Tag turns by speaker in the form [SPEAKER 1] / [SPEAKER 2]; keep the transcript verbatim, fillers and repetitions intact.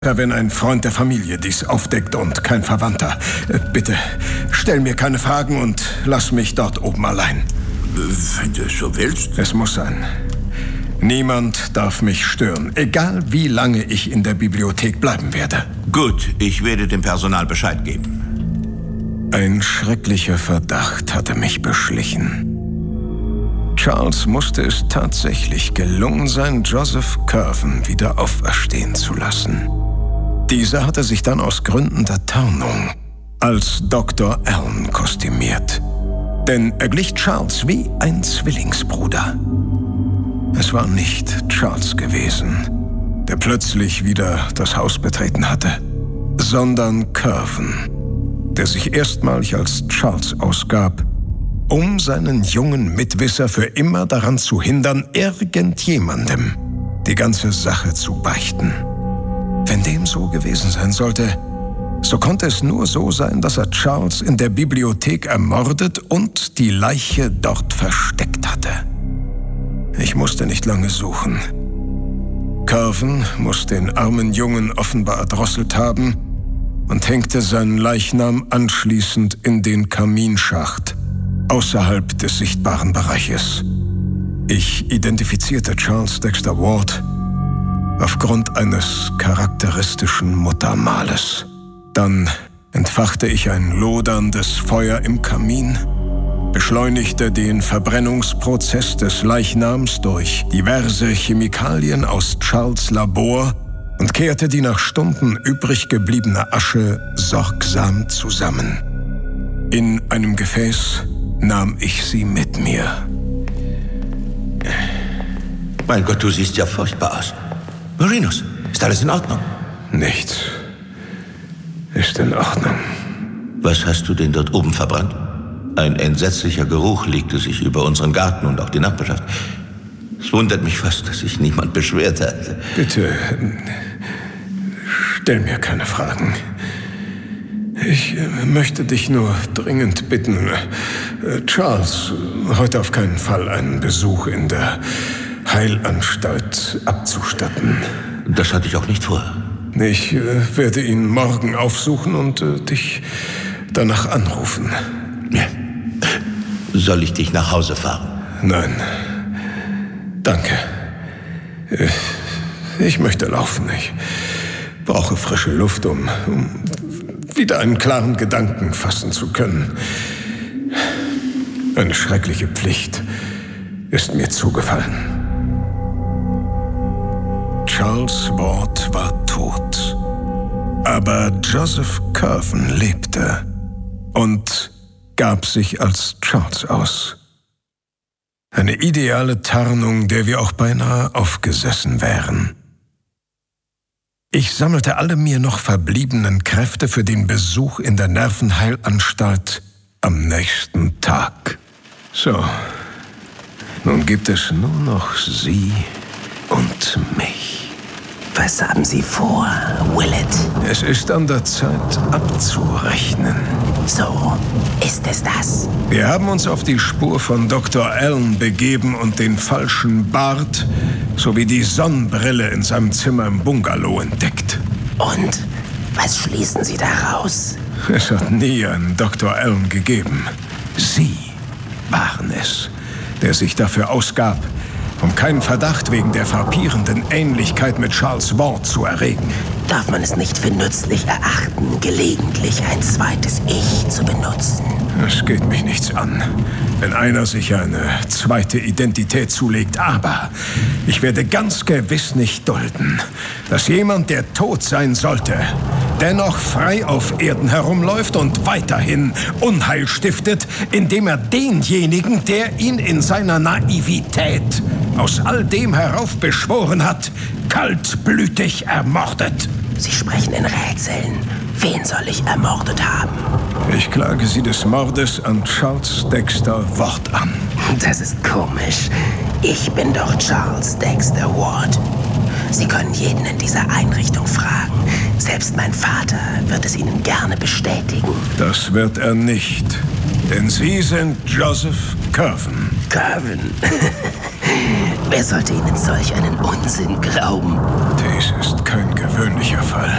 [SPEAKER 1] Wenn ein Freund der Familie dies aufdeckt und kein Verwandter. Bitte, stell mir keine Fragen und lass mich dort oben allein.
[SPEAKER 2] Wenn du es so willst.
[SPEAKER 1] Es muss sein. Niemand darf mich stören, egal wie lange ich in der Bibliothek bleiben werde.
[SPEAKER 2] Gut, ich werde dem Personal Bescheid geben.
[SPEAKER 1] Ein schrecklicher Verdacht hatte mich beschlichen. Charles musste es tatsächlich gelungen sein, Joseph Curwen wieder auferstehen zu lassen. Dieser hatte sich dann aus Gründen der Tarnung als Doktor Allen kostümiert. Denn er glich Charles wie ein Zwillingsbruder. Es war nicht Charles gewesen, der plötzlich wieder das Haus betreten hatte, sondern Curwen, der sich erstmalig als Charles ausgab, um seinen jungen Mitwisser für immer daran zu hindern, irgendjemandem die ganze Sache zu beichten. Wenn dem so gewesen sein sollte, so konnte es nur so sein, dass er Charles in der Bibliothek ermordet und die Leiche dort versteckt hatte. Ich musste nicht lange suchen. Curwen muss den armen Jungen offenbar erdrosselt haben und hängte seinen Leichnam anschließend in den Kaminschacht, außerhalb des sichtbaren Bereiches. Ich identifizierte Charles Dexter Ward aufgrund eines charakteristischen Muttermales. Dann entfachte ich ein loderndes Feuer im Kamin, beschleunigte den Verbrennungsprozess des Leichnams durch diverse Chemikalien aus Charles' Labor und kehrte die nach Stunden übrig gebliebene Asche sorgsam zusammen. In einem Gefäß nahm ich sie mit mir.
[SPEAKER 2] Mein Gott, du siehst ja furchtbar aus. Marinus, ist alles in Ordnung?
[SPEAKER 1] Nichts ist in Ordnung.
[SPEAKER 2] Was hast du denn dort oben verbrannt? Ein entsetzlicher Geruch legte sich über unseren Garten und auch die Nachbarschaft. Es wundert mich fast, dass sich niemand beschwert hat.
[SPEAKER 1] Bitte, stell mir keine Fragen. Ich möchte dich nur dringend bitten, Charles heute auf keinen Fall einen Besuch in der Heilanstalt abzustatten.
[SPEAKER 2] Das hatte ich auch nicht vor.
[SPEAKER 1] Ich äh, werde ihn morgen aufsuchen und äh, dich danach anrufen.
[SPEAKER 2] Ja. Soll ich dich nach Hause fahren?
[SPEAKER 1] Nein. Danke. Ich möchte laufen. Ich brauche frische Luft, um, um wieder einen klaren Gedanken fassen zu können. Eine schreckliche Pflicht ist mir zugefallen. Charles Ward war tot. Aber Joseph Curwen lebte und gab sich als Charles aus. Eine ideale Tarnung, der wir auch beinahe aufgesessen wären. Ich sammelte alle mir noch verbliebenen Kräfte für den Besuch in der Nervenheilanstalt am nächsten Tag. So, nun gibt es nur noch Sie und mich.
[SPEAKER 3] Was haben Sie vor, Willett?
[SPEAKER 1] Es ist an der Zeit, abzurechnen.
[SPEAKER 3] So, ist es das?
[SPEAKER 1] Wir haben uns auf die Spur von Doktor Allen begeben und den falschen Bart sowie die Sonnenbrille in seinem Zimmer im Bungalow entdeckt.
[SPEAKER 3] Und was schließen Sie daraus?
[SPEAKER 1] Es hat nie einen Doktor Allen gegeben. Sie waren es, der sich dafür ausgab, um keinen Verdacht wegen der frappierenden Ähnlichkeit mit Charles Ward zu erregen.
[SPEAKER 3] Darf man es nicht für nützlich erachten, gelegentlich ein zweites Ich zu benutzen?
[SPEAKER 1] Es geht mich nichts an, wenn einer sich eine zweite Identität zulegt. Aber ich werde ganz gewiss nicht dulden, dass jemand, der tot sein sollte, dennoch frei auf Erden herumläuft und weiterhin Unheil stiftet, indem er denjenigen, der ihn in seiner Naivität aus all dem heraufbeschworen hat, kaltblütig ermordet.
[SPEAKER 3] Sie sprechen in Rätseln. Wen soll ich ermordet haben?
[SPEAKER 1] Ich klage Sie des Mordes an Charles Dexter Ward an.
[SPEAKER 3] Das ist komisch. Ich bin doch Charles Dexter Ward. Sie können jeden in dieser Einrichtung fragen. Selbst mein Vater wird es Ihnen gerne bestätigen.
[SPEAKER 1] Das wird er nicht. Denn Sie sind Joseph Curwen.
[SPEAKER 3] Curwen? Wer sollte Ihnen solch einen Unsinn glauben?
[SPEAKER 1] Dies ist kein gewöhnlicher Fall.